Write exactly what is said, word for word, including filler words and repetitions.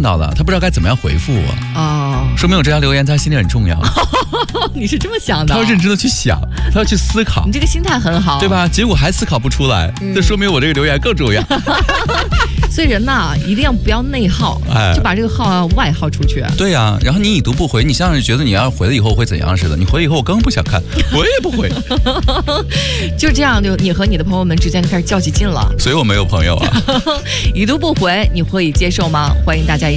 到了，他不知道该怎么样回复我。哦，说明我这条留言在他心里很重要。 你是这么想的？ 他要认真的去想，他要去思考。 你这个心态很好， 对吧？结果还思考不出来，嗯、这说明我这个留言更重要。 所以人呐，一定要不要内耗，哎、就把这个号要外耗出去。 对呀、啊，然后你已读不回，你像是觉得你要回了以后会怎样似的？你回了以后我更不想看，我也不回。 就这样，就你和你的朋友们之间就开始较起劲了。 所以我没有朋友啊。 已读不回，你会接受吗？欢迎大家一起。